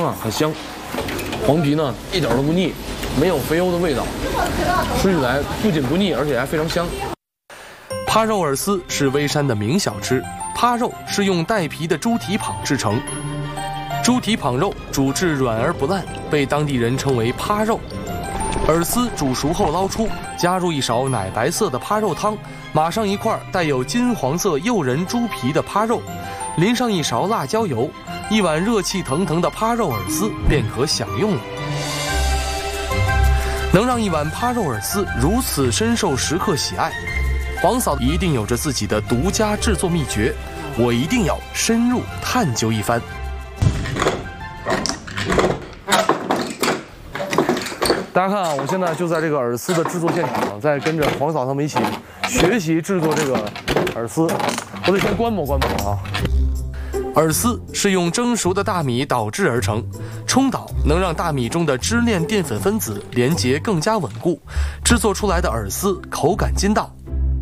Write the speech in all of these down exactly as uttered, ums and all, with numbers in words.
汤啊很香，黄皮呢一点都不腻，没有肥油的味道，吃起来不仅不腻，而且还非常香。 趴肉饵丝是微山的名小吃，趴肉是用带皮的猪蹄膀制成。猪蹄膀肉煮至软而不烂，被当地人称为趴肉。饵丝煮熟后捞出，加入一勺奶白色的趴肉汤，码上一块带有金黄色诱人猪皮的趴肉，淋上一勺辣椒油，一碗热气腾腾的趴肉饵丝便可享用了。能让一碗趴肉饵丝如此深受食客喜爱，黄嫂一定有着自己的独家制作秘诀，我一定要深入探究一番。 大家看啊，我现在就在这个饵丝的制作现场，在跟着黄嫂他们一起学习制作这个饵丝。我得先观摩观摩啊。 饵丝是用蒸熟的大米捣制而成，冲捣能让大米中的支链淀粉分子连结更加稳固，制作出来的饵丝口感筋道。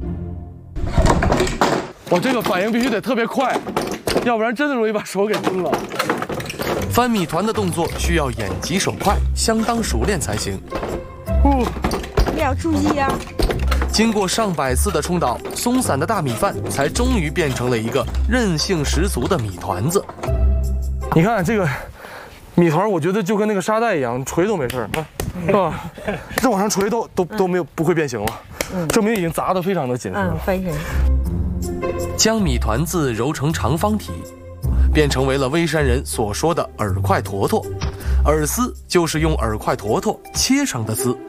我这个反应必须得特别快，要不然真的容易把手给蒸了。 翻米团的动作需要眼疾手快，相当熟练才行。 哦， 要注意啊！ 经过上百次的冲捣，松散的大米饭才终于变成了一个韧性十足的米团子。 你看这个米团，我觉得就跟那个沙袋一样，捶都没事，啊，是吧？这往上捶都都都没有不会变形了，证明已经砸得非常的紧实了。 嗯，非常。 将米团子揉成长方体，便成为了微山人所说的饵块坨坨。饵丝就是用饵块坨坨切成的丝。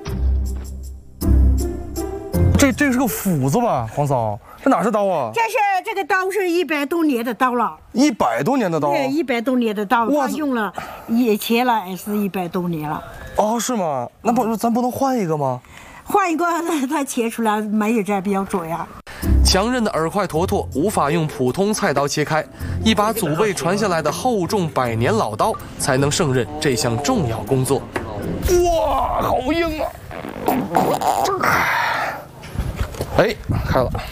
这这是个斧子吧，黄嫂？这哪是刀啊？ 这是这个刀是一百多年的刀了， 一百多年的刀。 对，一百多年的刀， 哇他用了也切了，也是一百多年了。 哦，是吗？那不咱不能换一个吗？ 换一个，它切出来没有这标准呀。 强韧的饵块坨坨无法用普通菜刀切开，一把祖辈传下来的厚重百年老刀才能胜任这项重要工作。 哇，好硬啊！哎，开了。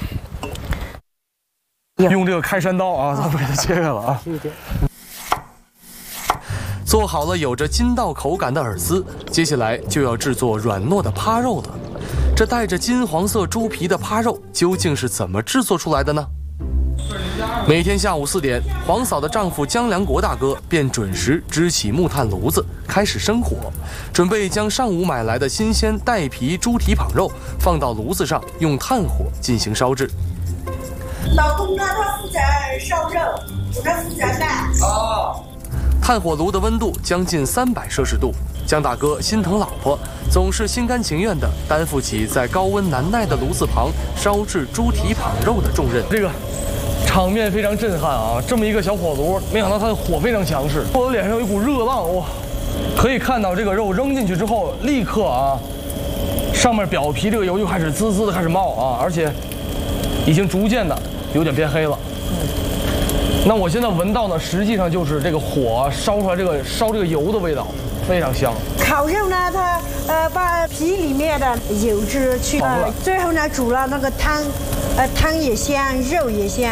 用这个开山刀啊，咱们给它切开了啊。 做好了有着筋道口感的饵丝，接下来就要制作软糯的趴肉了。这带着金黄色猪皮的趴肉究竟是怎么制作出来的呢？每天下午四点，黄嫂的丈夫江良国大哥便准时支起木炭炉子，开始生火，准备将上午买来的新鲜带皮猪蹄膀肉放到炉子上，用炭火进行烧制。 老公呢，他负责烧肉，我这负责卖。哦。 炭火炉的温度将近三百摄氏度，江大哥心疼老婆，总是心甘情愿地担负起在高温难耐的炉子旁烧制猪蹄膀肉的重任。 这个场面非常震撼啊！这么一个小火炉，没想到它的火非常强势，我的脸上有一股热浪，哇！可以看到这个肉扔进去之后，立刻啊，上面表皮这个油就开始滋滋的开始冒啊，而且已经逐渐的有点变黑了。那我现在闻到呢，实际上就是这个火烧出来这个烧这个油的味道，非常香。 烤肉呢，它呃把皮里面的油脂去呃，最后呢煮了那个汤，呃汤也香，肉也香。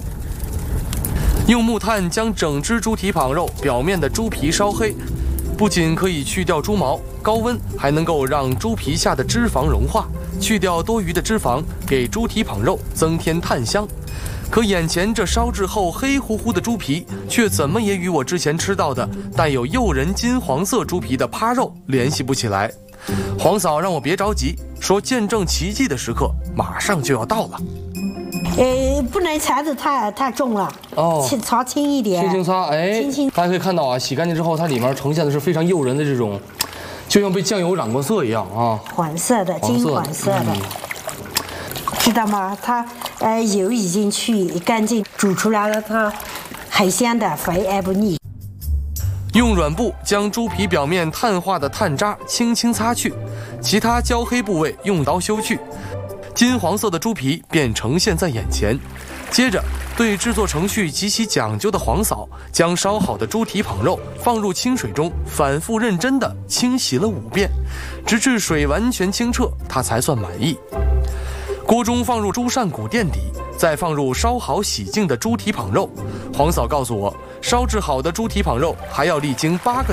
用木炭将整只猪蹄膀肉表面的猪皮烧黑，不仅可以去掉猪毛，高温还能够让猪皮下的脂肪融化，去掉多余的脂肪，给猪蹄膀肉增添炭香。可眼前这烧制后黑乎乎的猪皮，却怎么也与我之前吃到的带有诱人金黄色猪皮的趴肉联系不起来。黄嫂让我别着急，说见证奇迹的时刻马上就要到了。 呃，不能擦得太太重了， 哦， 轻擦轻一点， 轻轻擦，哎， 轻轻。 大家可以看到啊，洗干净之后，它里面呈现的是非常诱人的这种，就像被酱油染过色一样啊， 黄色的，金黄色的。嗯，知道吗？它呃油已经去干净，煮出来了，它很香的，肥而不腻。 用软布将猪皮表面碳化的碳渣轻轻擦去，其他焦黑部位用刀修去，金黄色的猪皮便呈现在眼前。接着，对制作程序极其讲究的黄嫂将烧好的猪蹄膀肉放入清水中，反复认真地清洗了五遍，直至水完全清澈，她才算满意。锅中放入猪扇骨垫底，再放入烧好洗净的猪蹄膀肉。黄嫂告诉我，烧制好的猪蹄膀肉还要历经八个